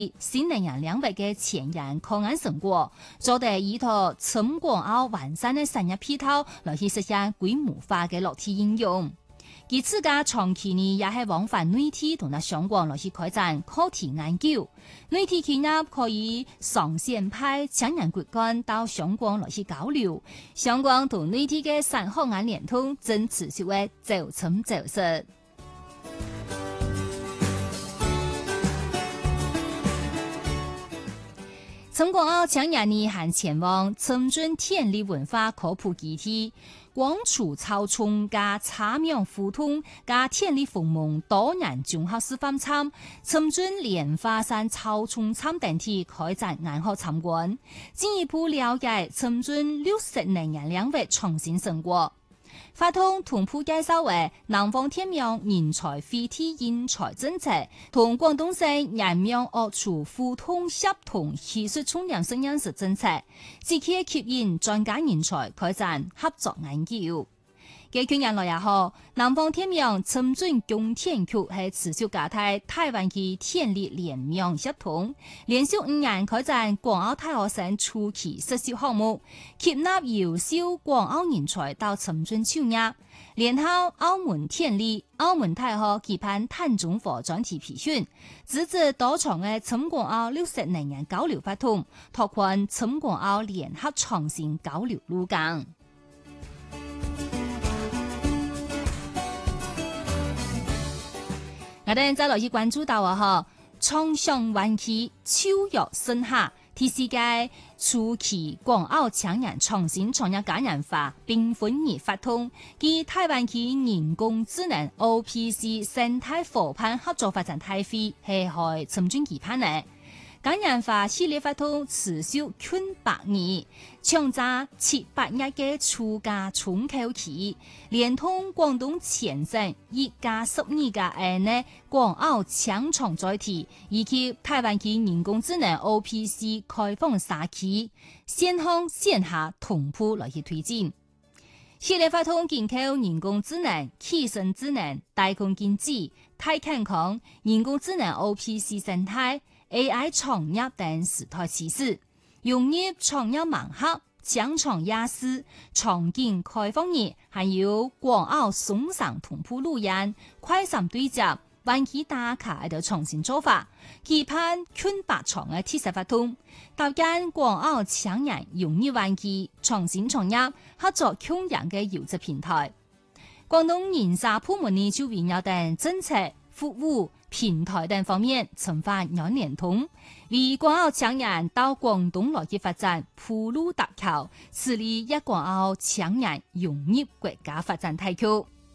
新能源領域嘅前沿抗癌成果，做得依托深港澳完善嘅產業配套來去實現規模化嘅落地應用。其次嘅長期呢，也係往返內地同埋香港來去開展課題研究。內地企業可以上線派青年骨幹到香港來去交流，香港同內地嘅產學研聯通正持續嘅走深走實。深港澳青年呢，還前往深圳天理文化科普基地，廣處草叢加茶苗互通加天理鳳夢多人綜合示範參，深圳蓮花山草叢參等地開展研學參觀，進一步了解深圳60年領域創新成果。發通同步介紹為南方天苗人才飛地人才政策，同廣東省人苗學處互通協同技術充量實驗室政策，積極吸引專家人才開展合作研究。嘅去年來也好，南方天苗深圳供田局係持續加大台灣嘅田裏聯苗協同，連續5年開展港澳大學生初期實習項目，吸納優秀港澳人才到深圳就業。聯合澳門田裏、澳門大學舉辦碳中和專題培訓，組織多場嘅深港澳60年交流活動，拓寬深港澳聯合創新交流路徑。我哋再落去關注到啊，創上灣區秋月盛夏，第四屆初期港澳青年創新創業嘉年華繽紛日發通，暨台灣區人工智能 OPC 生態夥伴合作發展大會係喺深圳舉辦嘅。嘉年華系列活動持續近8年，長達700日嘅暑假重考期，連同廣東前省1+12個案呢港澳青創載體，以及台灣區人工智能 OPC 開放社區，線上線下同步來去推進。系列活動緊扣人工智能、氣象智能、大空經濟、太健康、人工智能 OPC 生態、AI 創業等時代趨勢，融入創業盲盒、搶創夜市、場景開放日，還有港澳松山同步路演、快閃對接、灣區打卡的創新做法，期盼近8場嘅特色活動，搭建港澳青年融入灣區創新創業合作共贏嘅優質平台。廣東營商部門呢就圍繞等政策、服務、平台等方面深化兩聯通，為港澳青年到廣東來去發展鋪路搭橋，致力一港澳青年融入國家發展大局。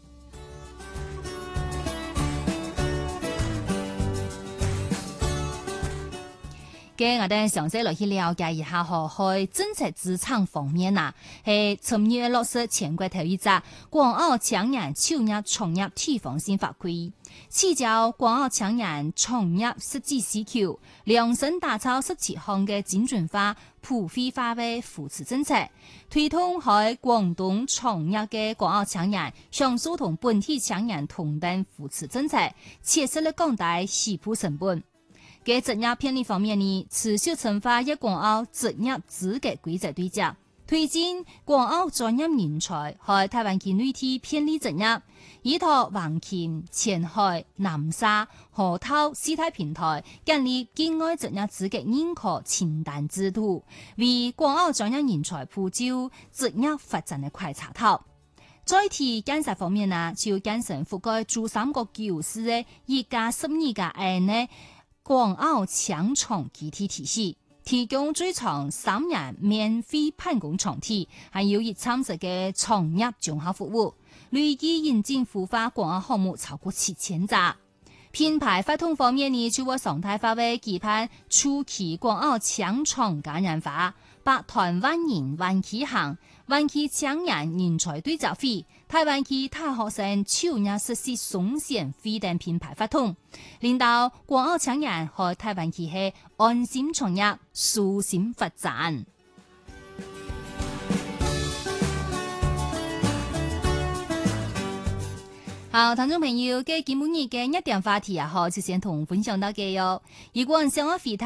嘅我哋詳細來去了解一下喺政策資產方面啊，係尋日落實全國頭一則港澳青年就業創業地方性法規，聚焦港澳青年創業實際需求，量身打造17項嘅精準化、普惠化嘅扶持政策，推動喺廣東創業嘅港澳青年享受同本地青年同等扶持政策，切實地降低起步成本。嘅職業便利方面呢，持續深化一港澳職業資格規則對接，推進港澳專業人才喺台灣區內地便利職業，依託橫琴、前海、南沙、河套4大平台，建立境外職業資格認可清單制度，為港澳專業人才鋪就職業發展嘅快插頭。在提建設方面呢，就建成覆蓋珠三角9市嘅1+12個案呢港澳青創基地體系，提供最長3年免費辦公場地，還有130嘅創業綜合服務，累計引進孵化港澳項目超過7000隻。品牌發通方面呢，就會常態化為舉辦初期港澳青創嘉年華、百團萬人灣區行、灣區青年人才對接會、台灣區大學生就業實習送線會等品牌發通，令到港澳青年和台灣區係安心創業、舒心發展。 好，聽眾朋友嘅今日嘅一點話題啊，好，就先同分享到嘅喲。如果想要回